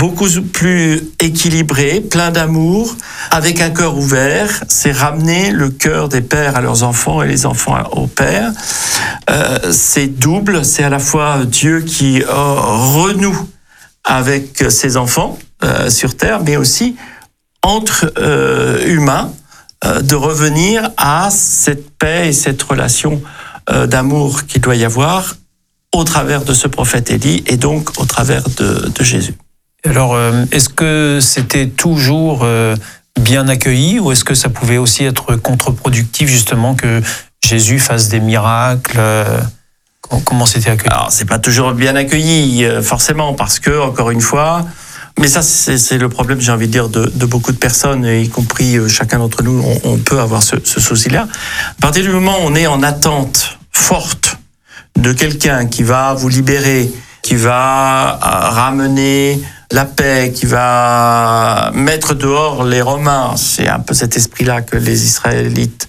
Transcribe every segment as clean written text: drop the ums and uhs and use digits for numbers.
beaucoup plus équilibré, plein d'amour, avec un cœur ouvert. C'est ramener le cœur des pères à leurs enfants et les enfants aux pères. C'est double, c'est à la fois Dieu qui renoue avec ses enfants sur terre, mais aussi entre humains, de revenir à cette paix et cette relation d'amour qu'il doit y avoir au travers de ce prophète Élie et donc au travers de Jésus. Alors, est-ce que c'était toujours bien accueilli ou est-ce que ça pouvait aussi être contre-productif justement que Jésus fasse des miracles? Comment c'était accueilli? Alors, c'est pas toujours bien accueilli, forcément, parce que, encore une fois, mais ça, c'est le problème, j'ai envie de dire, de beaucoup de personnes, y compris chacun d'entre nous, on peut avoir ce souci-là. À partir du moment où on est en attente forte de quelqu'un qui va vous libérer, qui va ramener la paix, qui va mettre dehors les Romains, c'est un peu cet esprit-là que les Israélites,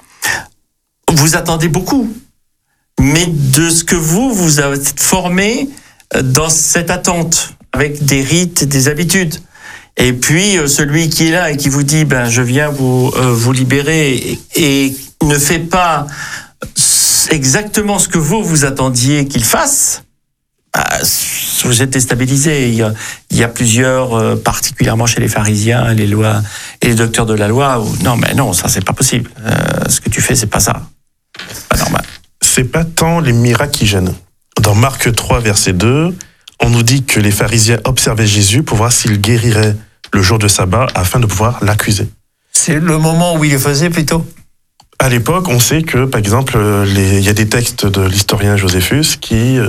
vous attendez beaucoup. Mais de ce que vous avez formé dans cette attente, avec des rites, des habitudes. Et puis, celui qui est là et qui vous dit, je viens vous libérer et ne fait pas exactement ce que vous attendiez qu'il fasse, vous êtes déstabilisé. Il y a plusieurs, particulièrement chez les pharisiens, les lois et les docteurs de la loi, où non, ça c'est pas possible. Ce que tu fais, c'est pas ça. C'est pas normal. C'est pas tant les miracles qui gênent. Dans Marc 3, verset 2, on nous dit que les pharisiens observaient Jésus pour voir s'il guérirait le jour de sabbat afin de pouvoir l'accuser. C'est le moment où il le faisait plutôt? À l'époque, on sait que, par exemple, il y a des textes de l'historien Flavius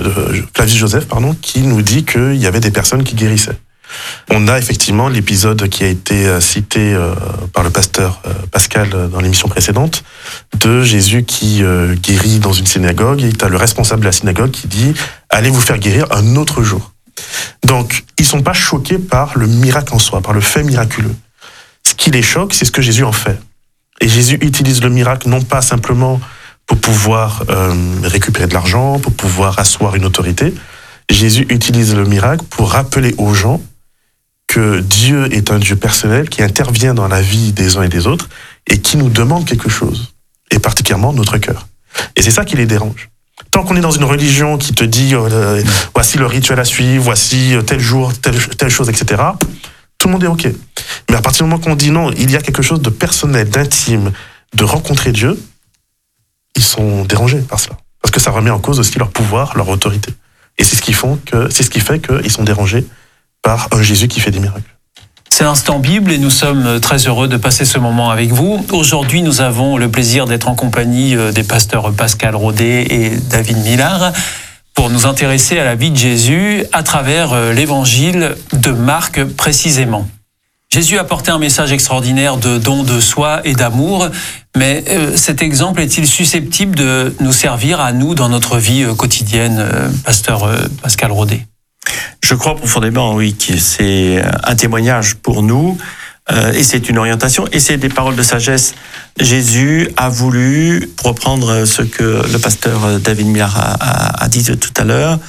Joseph, qui nous dit qu'il y avait des personnes qui guérissaient. On a effectivement l'épisode qui a été cité par le pasteur Pascal dans l'émission précédente, de Jésus qui guérit dans une synagogue, et tu as le responsable de la synagogue qui dit « Allez vous faire guérir un autre jour ». Donc, ils ne sont pas choqués par le miracle en soi, par le fait miraculeux. Ce qui les choque, c'est ce que Jésus en fait. Et Jésus utilise le miracle non pas simplement pour pouvoir récupérer de l'argent, pour pouvoir asseoir une autorité. Jésus utilise le miracle pour rappeler aux gens que Dieu est un Dieu personnel qui intervient dans la vie des uns et des autres et qui nous demande quelque chose, et particulièrement notre cœur. Et c'est ça qui les dérange. Tant qu'on est dans une religion qui te dit voici le rituel à suivre, voici tel jour, telle chose, etc., tout le monde est OK. Mais à partir du moment qu'on dit non, il y a quelque chose de personnel, d'intime, de rencontrer Dieu, ils sont dérangés par cela. Parce que ça remet en cause aussi leur pouvoir, leur autorité. Et c'est ce qui fait qu'ils sont dérangés par un Jésus qui fait des miracles. C'est l'Instant Bible et nous sommes très heureux de passer ce moment avec vous. Aujourd'hui, nous avons le plaisir d'être en compagnie des pasteurs Pascal Rodet et David Millard pour nous intéresser à la vie de Jésus à travers l'évangile de Marc précisément. Jésus a porté un message extraordinaire de don de soi et d'amour, mais cet exemple est-il susceptible de nous servir à nous dans notre vie quotidienne, pasteur Pascal Rodet? Je crois profondément, oui, que c'est un témoignage pour nous, et c'est une orientation, et c'est des paroles de sagesse. Jésus a voulu, pour reprendre ce que le pasteur David Millard a dit tout à l'heure,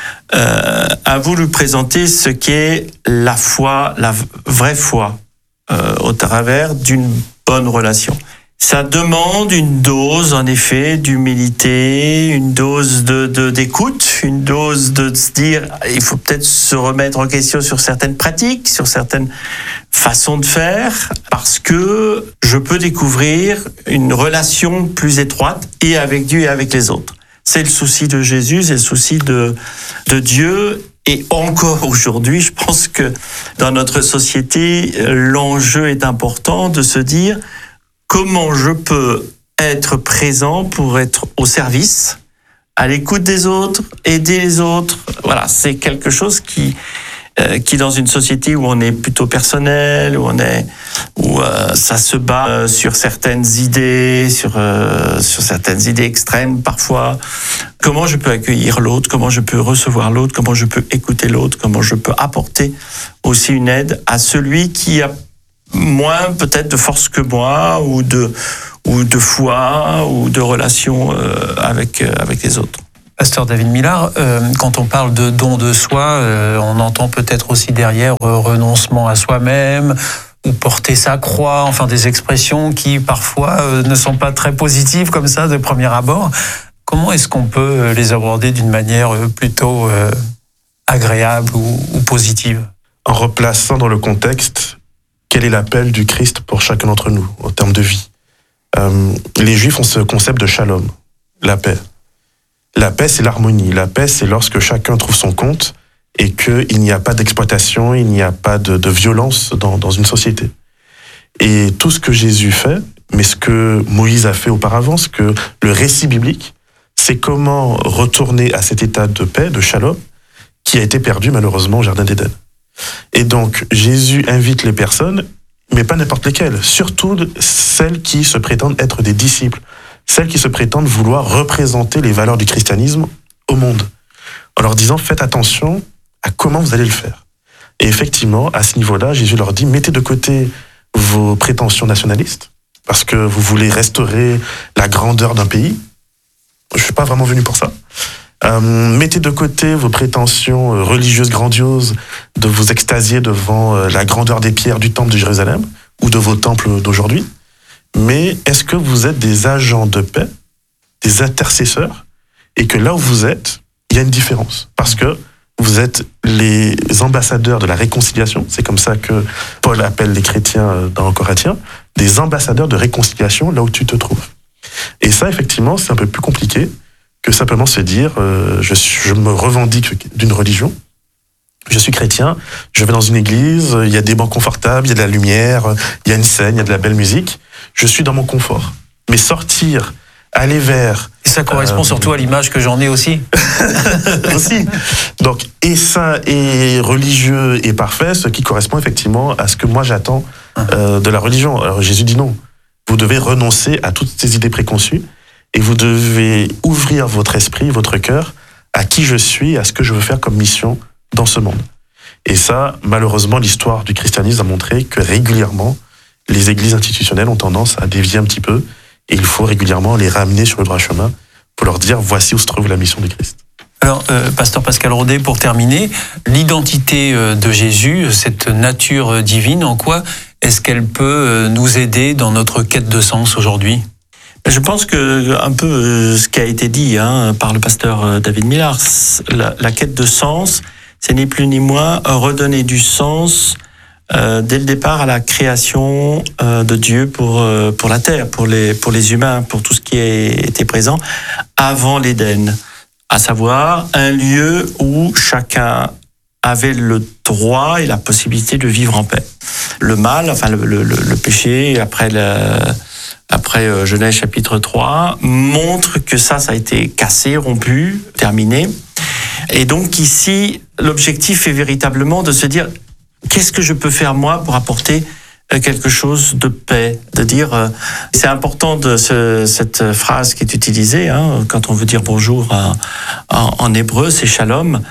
a voulu présenter ce qu'est la foi, la vraie foi, au travers d'une bonne relation. Ça demande une dose, en effet, d'humilité, une dose d'écoute, une dose de se dire, il faut peut-être se remettre en question sur certaines pratiques, sur certaines façons de faire, parce que je peux découvrir une relation plus étroite et avec Dieu et avec les autres. C'est le souci de Jésus, c'est le souci de Dieu. Et encore aujourd'hui, je pense que dans notre société, l'enjeu est important de se dire comment je peux être présent pour être au service, à l'écoute des autres, aider les autres. Voilà, c'est quelque chose qui dans une société où on est plutôt personnel, où ça se bat sur certaines idées, sur certaines idées extrêmes parfois. Comment je peux accueillir l'autre, comment je peux recevoir l'autre, comment je peux écouter l'autre, comment je peux apporter aussi une aide à celui qui a moins peut-être de force que moi, ou de foi, ou de relation avec les autres. Pasteur David Millar, quand on parle de don de soi, on entend peut-être aussi derrière renoncement à soi-même ou porter sa croix, enfin des expressions qui parfois ne sont pas très positives comme ça de premier abord. Comment est-ce qu'on peut les aborder d'une manière plutôt agréable ou positive? En replaçant dans le contexte, quel est l'appel du Christ pour chacun d'entre nous en termes de vie? Les Juifs ont ce concept de shalom, la paix. La paix, c'est l'harmonie. La paix, c'est lorsque chacun trouve son compte et qu'il n'y a pas d'exploitation, il n'y a pas de violence dans une société. Et tout ce que Jésus fait, mais ce que Moïse a fait auparavant, ce que le récit biblique, c'est comment retourner à cet état de paix, de shalom, qui a été perdu malheureusement au Jardin d'Éden. Et donc, Jésus invite les personnes, mais pas n'importe lesquelles, surtout celles qui se prétendent être des disciples, celles qui se prétendent vouloir représenter les valeurs du christianisme au monde, en leur disant faites attention à comment vous allez le faire. Et effectivement, à ce niveau-là, Jésus leur dit mettez de côté vos prétentions nationalistes, parce que vous voulez restaurer la grandeur d'un pays. Je ne suis pas vraiment venu pour ça. Mettez de côté vos prétentions religieuses grandioses, de vous extasier devant la grandeur des pierres du temple de Jérusalem, ou de vos temples d'aujourd'hui. Mais est-ce que vous êtes des agents de paix, des intercesseurs, et que là où vous êtes, il y a une différence? Parce que vous êtes les ambassadeurs de la réconciliation, c'est comme ça que Paul appelle les chrétiens dans Corinthiens, des ambassadeurs de réconciliation là où tu te trouves. Et ça, effectivement, c'est un peu plus compliqué que simplement se dire je me revendique d'une religion, je suis chrétien, je vais dans une église, il y a des bancs confortables, il y a de la lumière, il y a une scène, il y a de la belle musique, je suis dans mon confort. Mais sortir, aller vers... Et ça correspond surtout à l'image que j'en ai aussi. Aussi. Donc, et ça est religieux et parfait, ce qui correspond effectivement à ce que moi j'attends de la religion. Alors Jésus dit non. Vous devez renoncer à toutes ces idées préconçues et vous devez ouvrir votre esprit, votre cœur à qui je suis, à ce que je veux faire comme mission dans ce monde. Et ça, malheureusement, l'histoire du christianisme a montré que régulièrement, les églises institutionnelles ont tendance à dévier un petit peu et il faut régulièrement les ramener sur le droit chemin pour leur dire voici où se trouve la mission du Christ. Alors, Pasteur Pascal Rodet, pour terminer, l'identité de Jésus, cette nature divine, en quoi est-ce qu'elle peut nous aider dans notre quête de sens aujourd'hui? Je pense que un peu ce qui a été dit par le pasteur David Millar, la quête de sens, c'est ni plus ni moins redonner du sens dès le départ à la création de Dieu pour la terre, pour les humains, pour tout ce qui était présent avant l'Éden, à savoir un lieu où chacun avait le droit et la possibilité de vivre en paix. Le mal, enfin le péché, après Genèse chapitre 3, montre que ça a été cassé, rompu, terminé. Et donc ici, l'objectif est véritablement de se dire qu'est-ce que je peux faire moi pour apporter quelque chose de paix, de dire c'est important de cette phrase qui est utilisée quand on veut dire bonjour en hébreu, c'est shalom,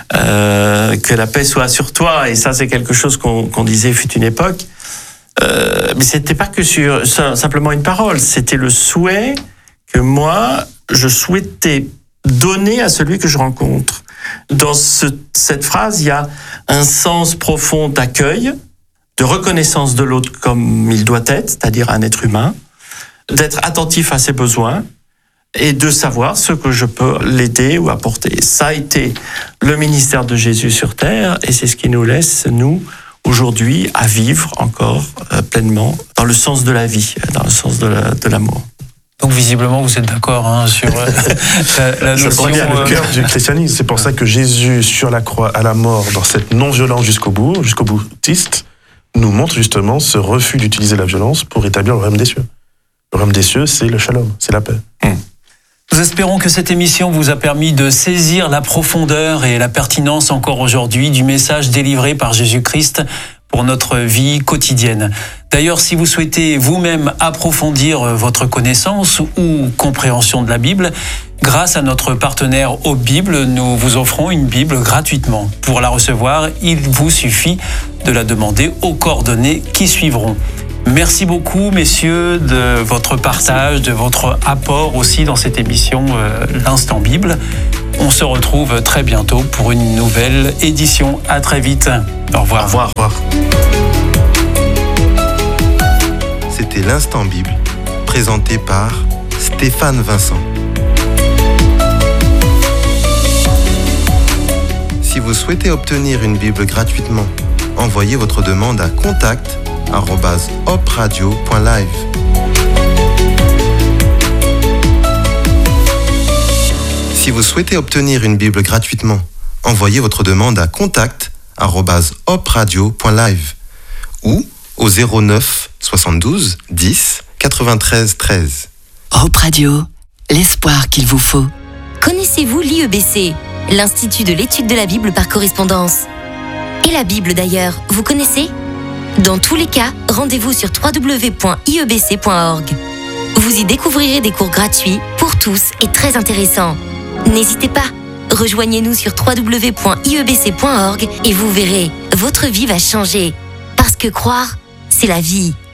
que la paix soit sur toi, et ça c'est quelque chose qu'on disait fut une époque, mais c'était pas que sur simplement une parole, c'était le souhait que moi je souhaitais donner à celui que je rencontre. Dans cette phrase, il y a un sens profond d'accueil, de reconnaissance de l'autre comme il doit être, c'est-à-dire un être humain, d'être attentif à ses besoins et de savoir ce que je peux l'aider ou apporter. Ça a été le ministère de Jésus sur terre et c'est ce qui nous laisse, nous, aujourd'hui, à vivre encore pleinement dans le sens de la vie, dans le sens de l'amour. Donc visiblement, vous êtes d'accord sur la notion... C'est le cœur du christianisme. C'est pour ça que Jésus, sur la croix, à la mort, dans cette non-violence jusqu'au boutiste, nous montre justement ce refus d'utiliser la violence pour établir le royaume des cieux. Le royaume des cieux, c'est le shalom, c'est la paix. Nous espérons que cette émission vous a permis de saisir la profondeur et la pertinence encore aujourd'hui du message délivré par Jésus-Christ pour notre vie quotidienne. D'ailleurs, si vous souhaitez vous-même approfondir votre connaissance ou compréhension de la Bible, grâce à notre partenaire Hope Bible, nous vous offrons une Bible gratuitement. Pour la recevoir, il vous suffit de la demander aux coordonnées qui suivront. Merci beaucoup, messieurs, de votre partage, de votre apport aussi dans cette émission L'Instant Bible. On se retrouve très bientôt pour une nouvelle édition. À très vite. Au revoir. Au revoir. Au revoir. C'était l'Instant Bible, présenté par Stéphane Vincent. Si vous souhaitez obtenir une Bible gratuitement, envoyez votre demande à contact@hopradio.live. Si vous souhaitez obtenir une Bible gratuitement, envoyez votre demande à contact@hopradio.live ou au 09 72 10 93 13. Hope Radio, l'espoir qu'il vous faut. Connaissez-vous l'IEBC, l'Institut de l'étude de la Bible par correspondance? Et la Bible d'ailleurs, vous connaissez? Dans tous les cas, rendez-vous sur www.iebc.org. Vous y découvrirez des cours gratuits pour tous et très intéressants. N'hésitez pas, rejoignez-nous sur www.iebc.org et vous verrez, votre vie va changer. Parce que croire, c'est la vie.